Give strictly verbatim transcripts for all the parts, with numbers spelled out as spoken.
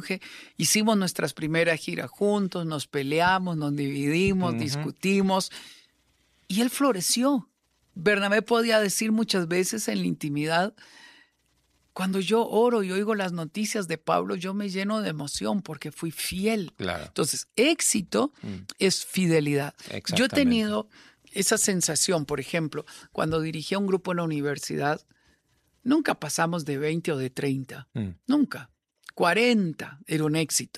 Bruje. Hicimos nuestras primeras giras juntos, nos peleamos, nos dividimos, uh-huh. discutimos. Y él floreció. Bernabé podía decir muchas veces en la intimidad, cuando yo oro y oigo las noticias de Pablo, yo me lleno de emoción porque fui fiel. Claro. Entonces, éxito mm. es fidelidad. Yo he tenido esa sensación, por ejemplo, cuando dirigí a un grupo en la universidad, nunca pasamos de veinte o de treinta. Mm. Nunca. cuarenta era un éxito.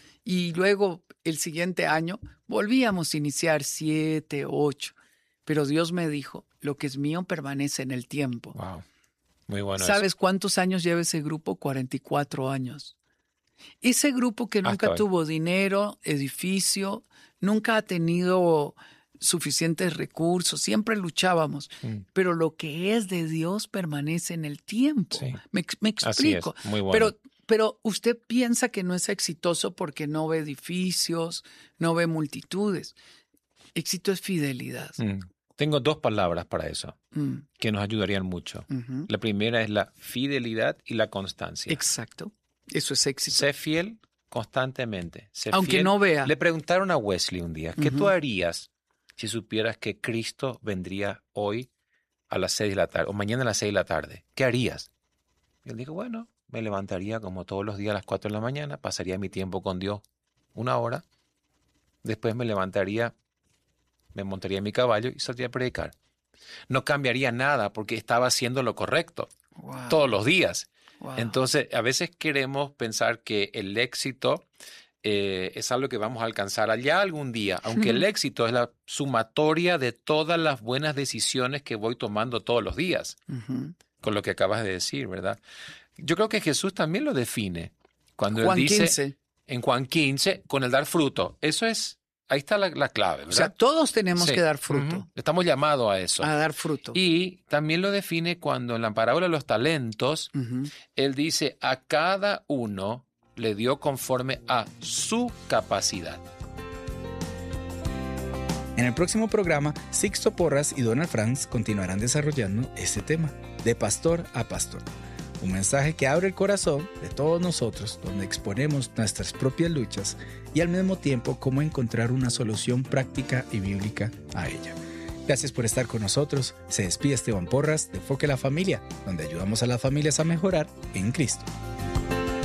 Y luego, el siguiente año, volvíamos a iniciar siete, ocho. Pero Dios me dijo, lo que es mío permanece en el tiempo. Wow. Muy bueno. ¿Sabes eso. cuántos años lleva ese grupo? cuarenta y cuatro años. Ese grupo que nunca tuvo dinero, edificio, nunca ha tenido suficientes recursos, siempre luchábamos, mm. pero lo que es de Dios permanece en el tiempo. Sí. Me, me explico. Así es. Muy bueno. Pero, pero usted piensa que no es exitoso porque no ve edificios, no ve multitudes. Éxito es fidelidad. Mm. Tengo dos palabras para eso mm. que nos ayudarían mucho. Uh-huh. La primera es la fidelidad y la constancia. Exacto. Eso es éxito. Sé fiel constantemente. Sé Aunque fiel. no vea. Le preguntaron a Wesley un día, ¿qué uh-huh. tú harías si supieras que Cristo vendría hoy a las seis de la tarde o mañana a las seis de la tarde? ¿Qué harías? Y él dijo, bueno, me levantaría como todos los días a las cuatro de la mañana, pasaría mi tiempo con Dios una hora, después me levantaría, me montaría en mi caballo y saldría a predicar. No cambiaría nada porque estaba haciendo lo correcto wow. todos los días. Wow. Entonces, a veces queremos pensar que el éxito eh, es algo que vamos a alcanzar allá algún día, aunque el éxito es la sumatoria de todas las buenas decisiones que voy tomando todos los días, uh-huh. con lo que acabas de decir, ¿verdad? Yo creo que Jesús también lo define cuando Juan él dice quince. En Juan quince, con el dar fruto. Eso es, ahí está la, la clave, ¿verdad? O sea, todos tenemos sí. que dar fruto. Uh-huh. Estamos llamados a eso. A dar fruto. Y también lo define cuando en la parábola de los talentos, uh-huh. él dice, a cada uno le dio conforme a su capacidad. En el próximo programa, Sixto Porras y Donald Franz continuarán desarrollando este tema, de pastor a pastor. Un mensaje que abre el corazón de todos nosotros, donde exponemos nuestras propias luchas y al mismo tiempo cómo encontrar una solución práctica y bíblica a ella. Gracias por estar con nosotros. Se despide Esteban Porras de Enfoque a la Familia, donde ayudamos a las familias a mejorar en Cristo.